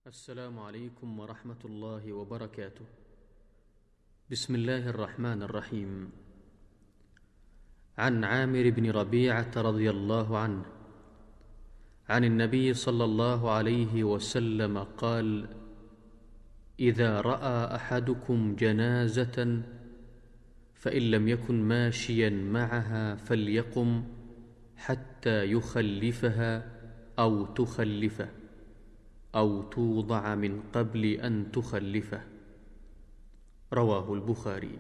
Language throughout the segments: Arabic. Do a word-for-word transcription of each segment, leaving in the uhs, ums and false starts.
السلام عليكم ورحمة الله وبركاته. بسم الله الرحمن الرحيم. عن عامر بن ربيعة رضي الله عنه عن النبي صلى الله عليه وسلم قال: إذا رأى أحدكم جنازة فإن لم يكن ماشيا معها فليقم حتى يخلفها أو تخلفه أو توضع من قبل أن تخلفه. رواه البخاري.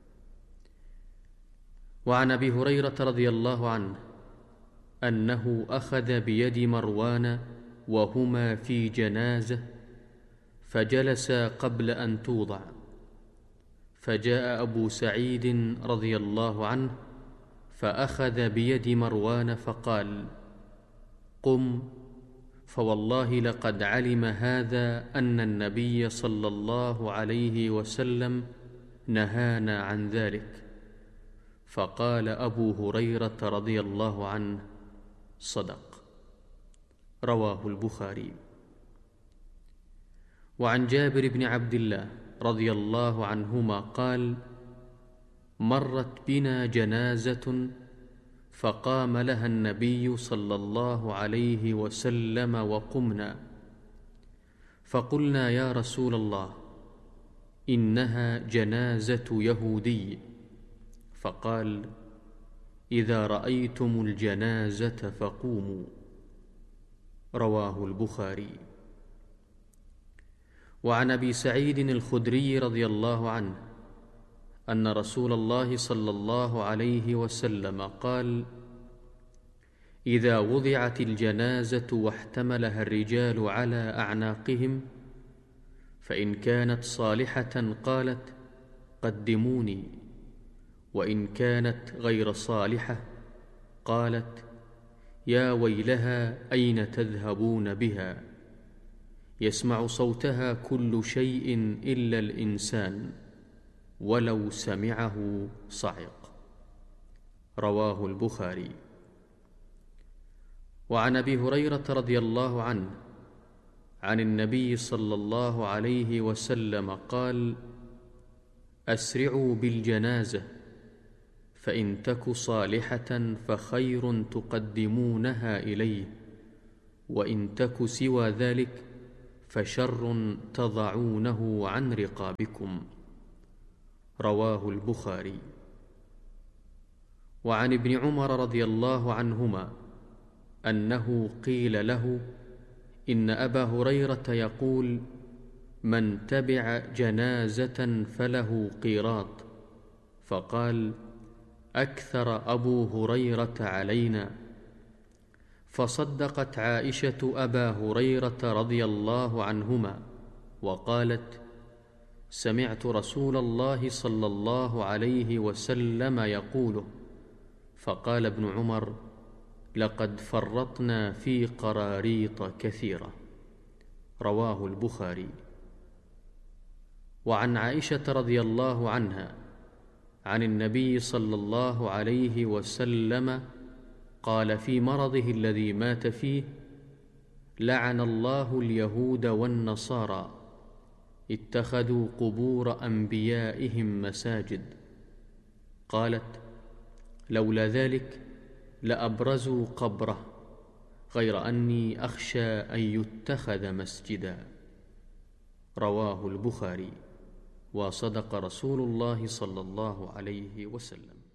وعن أبي هريرة رضي الله عنه أنه أخذ بيد مروان وهما في جنازة فجلسا قبل أن توضع، فجاء أبو سعيد رضي الله عنه فأخذ بيد مروان فقال: قم، فوالله لقد علم هذا أن النبي صلى الله عليه وسلم نهانا عن ذلك. فقال أبو هريرة رضي الله عنه: صدق. رواه البخاري. وعن جابر بن عبد الله رضي الله عنهما قال: مرت بنا جنازة فقام لها النبي صلى الله عليه وسلم وقمنا، فقلنا: يا رسول الله، إنها جنازة يهودي. فقال: إذا رأيتم الجنازة فقوموا. رواه البخاري. وعن أبي سعيد الخدري رضي الله عنه أن رسول الله صلى الله عليه وسلم قال: إذا وضعت الجنازة واحتملها الرجال على أعناقهم فإن كانت صالحة قالت: قدموني، وإن كانت غير صالحة قالت: يا ويلها أين تذهبون بها؟ يسمع صوتها كل شيء إلا الإنسان، ولو سمعه صعق. رواه البخاري. وعن أبي هريرة رضي الله عنه عن النبي صلى الله عليه وسلم قال: أسرعوا بالجنازة، فإن تك صالحة فخير تقدمونها إليه، وإن تك سوى ذلك فشر تضعونه عن رقابكم. رواه البخاري. وعن ابن عمر رضي الله عنهما أنه قيل له: إن أبا هريرة يقول: من تبع جنازة فله قيراط. فقال: أكثر أبو هريرة علينا. فصدقت عائشة أبا هريرة رضي الله عنهما وقالت: سمعت رسول الله صلى الله عليه وسلم يقوله. فقال ابن عمر: لقد فرطنا في قراريط كثيرة. رواه البخاري. وعن عائشة رضي الله عنها عن النبي صلى الله عليه وسلم قال في مرضه الذي مات فيه: لعن الله اليهود والنصارى اتخذوا قبور أنبيائهم مساجد. قالت: لولا ذلك لأبرزوا قبره، غير أني أخشى أن يتخذ مسجدا. رواه البخاري. وصدق رسول الله صلى الله عليه وسلم.